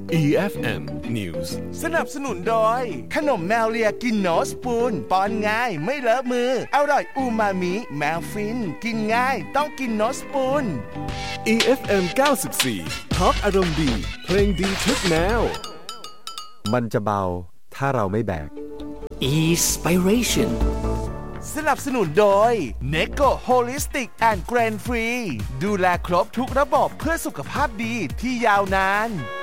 EFM News สนับสนุนโดยขนมแมวเลียกินโนสปูนป้อนง่ายไม่เลอะมืออร่อยอูมามิแมวฟินกินง่ายต้องกินโนสปูน EFM 94 Talk อารมณ์ดีเพลงดีทุกแนวมันจะเบาถ้าเราไม่แบก Inspiration สนับสนุนโดย Neko Holistic and Grain Free ดูแลครบทุกระบบเพื่อสุขภาพดีที่ยาวนาน